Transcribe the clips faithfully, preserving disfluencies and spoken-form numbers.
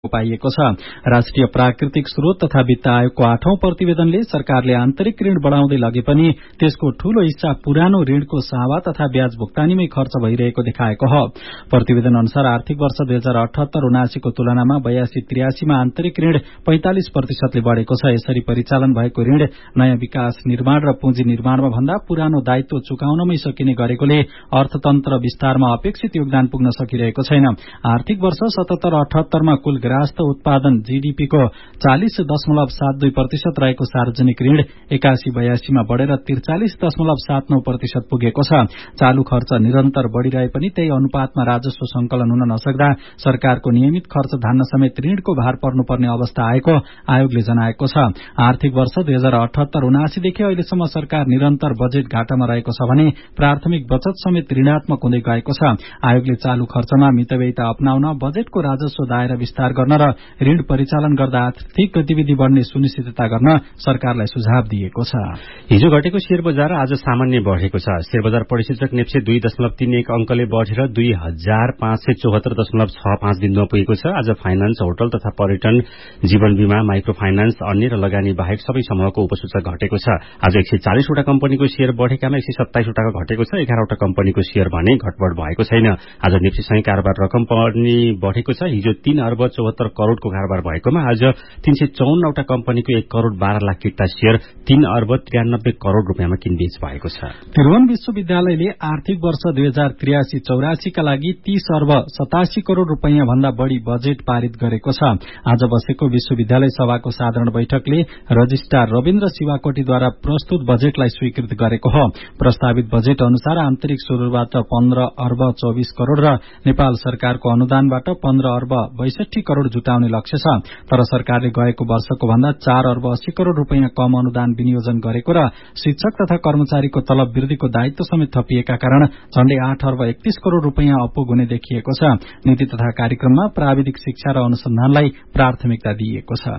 पाइएको छ। राष्ट्रिय प्राकृतिक स्रोत तथा वित्त आयोगको आठौं प्रतिवेदनले सरकारले आन्तरिक ऋण बढ़ाउँदै लगे पनि त्यसको ठूलो हिस्सा पुरानो ऋणको सावा तथा ब्याज भुक्तानीमै खर्च भइरहेको देखाएको हो। प्रतिवेदन अनुसार आर्थिक वर्ष दुई हजार अठहत्तर उनासीको तुलनामा बयासी त्रियासीमा आन्तरिक ऋण पैंतालिस प्रतिशतले बढ़ेको छ। यसरी परिचालन भएको ऋण नयाँ विकास निर्माण र पुँजी निर्माणमा भन्दा पुरानो दायित्व चुकाउनमै सकिने गरेकोले अर्थतन्त्र विस्तारमा अपेक्षित योगदान पुग्न सकिरहेको छैन। आर्थिक वर्ष सतहत्तर अठहत्तरमा कुल ग्रास्त उत्पादन जीडीपी को चालीस दशमलव सात दुई प्रतिशत रहेको सार्वजनिक ऋण एकासी बयासीमा बढ़ेर त्रिचालिस दशमलव सात नौ प्रतिशत पुगेको छ। चालू खर्च निरन्तर बढ़िरहे पनि त्यही अनुपातमा राजस्व संकलन हुन नसक्दा सरकारको नियमित खर्च धान्न समेत ऋणको भार पर्नुपर्ने अवस्था आएको आयोगले जनाएको छ। आर्थिक वर्ष दुई हजार अठहत्तर उनासीदेखि अहिलेसम्म सरकार निरन्तर बजेट घाटामा रहेको छ भने प्राथमिक बचत समेत ऋणात्मक हुँदै गएको छ। आयोगले चालू खर्चमा मितव्ययिता अपनाउन, बजेटको राजस्व दायरा विस्तार गर्न र ऋण परिचालन गर्दा आर्थिक गतिविधि बढ़ने सुनिश्चितता गर्न सरकारलाई सुझाव दिएको छ। हिजो घटेको शेयर बजार आज सामान्य बढ़ेको छ। शेयर बजार परिसूचक नेप्से दुई दशमलव तीन एक अंकले बढ़ेर दुई हजार पाँच सय चौहत्तर दशमलव छ पाँच बिन्दुमा पुगेको छ। आज फाइनान्स, होटल तथा पर्यटन, जीवन बीमा, माइक्रो फाइनान्स, अन्य र लगानी बाहेक सबै समूहको उपसूचक घटेको छ। आज एक सय चालिसवटा कम्पनीको शेयर बढ़ेकामा एक सय सत्ताइसवटाको घटेको छ। एघारवटा कम्पनीको शेयर भने घटबढ़ भएको छैन। आज नेप्सेसँगै कारोबार रकम पनि बढ़ेको छ। हिजो तीन अर्ब चौहत्तर करोड़को कारोबार भएकोमा आज तीन सय चौवन्नवटा कम्पनीको एक करोड़ बाह्र लाख किता शेयर तीन अर्ब त्रियानब्बे करोड़ रूपियाँमा किनबेच भएको छ। त्रिभुवन विश्वविद्यालयले आर्थिक वर्ष दुई हजार त्रियासी चौरासीका लागि तीस अर्ब सतासी करोड़ रूपियाँ भन्दा बढ़ी बजेट पारित गरेको छ। आज बसेको विश्वविद्यालय सभाको साधारण बैठकले रजिस्ट्रार रविन्द्र शिवाकोटीद्वारा प्रस्तुत बजेटलाई स्वीकृत गरेको हो। प्रस्तावित बजेट अनुसार आन्तरिक स्रोतबाट पन्ध्र अर्ब चौबीस करोड़ र नेपाल सरकारको अनुदानबाट पन्ध्र अर्ब बैसठी करोड़ जुटाउने लक्ष्य छ। तर सरकारले गएको वर्षको भन्दा चार अर्ब अस्सी करोड़ रूपियाँ कम अनुदान विनियोजन गरेको र शिक्षक तथा कर्मचारीको तलब वृद्धिको दायित्व समेत थपिएका कारण झण्डै आठ अर्ब एकतीस करोड़ रूपियाँ अपुग हुने देखिएको छ। नीति तथा कार्यक्रममा प्राविधिक शिक्षा र अनुसन्धानलाई प्राथमिकता दिइएको छ।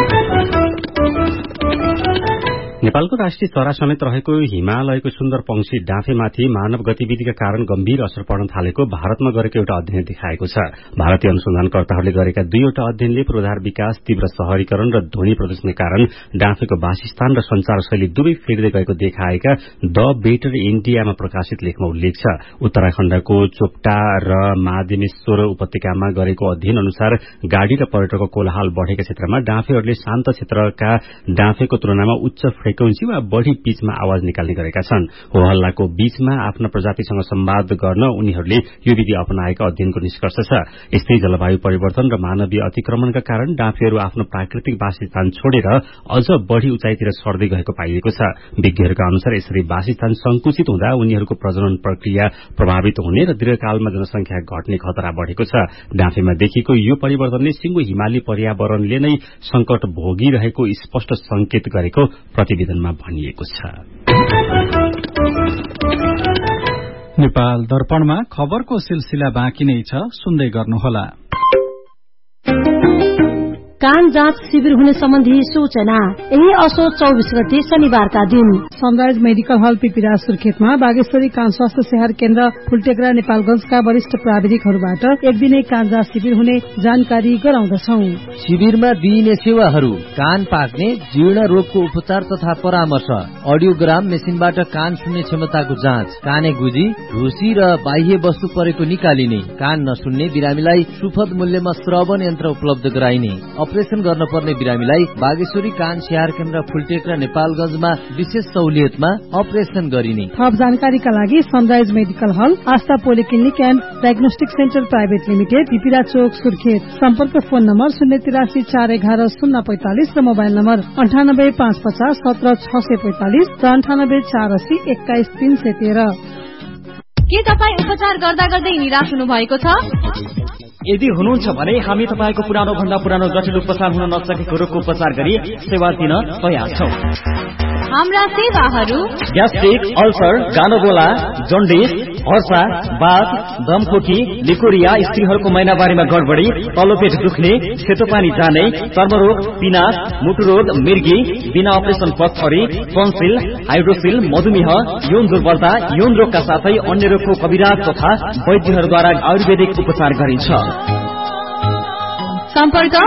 नेपालको राष्ट्रिय चरा समेत रहेको हिमालयको सुन्दर पंक्षी डाँफेमाथि मानव गतिविधिका कारण गम्भीर असर पर्न थालेको भारतमा गरेको एउटा अध्ययनले देखाएको छ। भारतीय अनुसन्धानकर्ताहरूले गरेका दुईवटा अध्ययनले पूर्वाधार विकास, तीव्र शहरीकरण र ध्वनि प्रदूषणका कारण डाँफेको वासस्थान र संचार शैली दुवै फेर्दै गएको देखाएका द बेटर इण्डियामा प्रकाशित लेखमा उल्लेख छ। उत्तराखण्डको चोपटा र माध्यमेश्वर उपत्यकामा गरेको अध्ययन अनुसार गाड़ी र पर्यटकको कोलाहल बढ़ेका क्षेत्रमा डाँफेहरूले शान्त क्षेत्रका डाँफेको तुलनामा उच्च फ्रिक्वेन्सी वा बढ़ी पिचमा आवाज निकाल्ने गरेका छन्। हो हल्लाको बीचमा आफ्ना प्रजातिसँग संवाद गर्न उनीहरूले यो विधि अपनाएको अध्ययनको निष्कर्ष छ। यस्तै जलवायु परिवर्तन र मानवीय अतिक्रमणका कारण डाँफेहरू आफ्नो प्राकृतिक वासस्थान छोडेर अझ बढ़ी उचाइतिर सर्दै गएको पाइएको छ। विज्ञहरूका अनुसार यसरी वासस्थान संकुचित हुँदा उनीहरूको प्रजनन प्रक्रिया प्रभावित हुने र दीर्घकालमा जनसंख्या घट्ने खतरा बढ़ेको छ। डाँफेमा देखिएको यो परिवर्तनले सिंगो हिमाली पर्यावरणले नै संकट भोगिरहेको स्पष्ट संकेत गरेको प्रतिवेदनमा भनिएको छ। नेपाल दर्पणमा खबरको सिलसिला बाँकी नै छ, सुन्दै गर्नुहोला। कान जाँच शिविर हुने सम्बन्धी सूचना यही असोज चौबीस गते शनिबारका दिन सनराइज मेडिकल हल पिपिरा सुर्खेतमा बागेश्वरी कान स्वास्थ्य सेवा केन्द्र फुलटेक्रा नेपालगंजका वरिष्ठ प्राविधिकहरूबाट एक दिने कान जाँच शिविर हुने जानकारी गराउँदछौ। शिविरमा दिइने सेवाहरू कान पाक्ने, जीर्ण रोगको उपचार तथा परामर्श, अडियोग्राम मेसिनबाट कान सुन्ने क्षमताको जाँच, काने गुजी, ढुसी र बाह्य वस्तु परेको निकालिने, कान नसुन्ने बिरामीलाई सुपथ मूल्यमा श्रवण यन्त्र उपलब्ध गराइने, अपरेशन गर्न पर्ने बिरामीलाई बागेश्वरी कान स्याहार केन्द्र फुलटेक्रा नेपालगंजमा विशेष सहुलियतमा अपरेशन गरिने। थप जानकारीका लागि sunrise medical hall, Astha polyclinic and diagnostic centre private limited, पिपिरा चोक, सुर्खेत। सम्पर्क फोन नम्बर शून्य तिरासी चार एघार शून्य पैंतालिस र मोबाइल नम्बर अन्ठानब्बे पाँच पचास सत्र छ सय पैंतालिस र अन्ठानब्बे चार अस्सी एक्काइस तीन सय तेह्र। के तपाईँ उपचार गर्दा गर्दै निराश हुनु भएको छ? यदि हुनुहुन्छ भने हामी तपाईँको पुरानो भन्दा पुरानो जटिल उपचार हुन नसकेको रोगको उपचार गरी सेवा दिन तयार छौं। हाम्रा सेवाहरू ग्यास्ट्रिक, अल्सर, गानोगोला, जन्डिस, हर्सा, बाथ, दमखोकी, लिकोरिया, स्त्रीहरूको महिनावारीमा गडबडी, तल्लो पेट दुख्ने, सेतो पानी जाने, चर्मरोग, पिनास, मुटुरोग, मिर्गी, बिना अपरेसन पथरी, टन्सिल, हाइड्रोसिल, मधुमेह, यौन दुर्बलता, यौन रोगका साथै अन्य रोगको कविराज तथा वैद्यहरूद्वारा आयुर्वेदिक उपचार गरिन्छ। सम्पर्क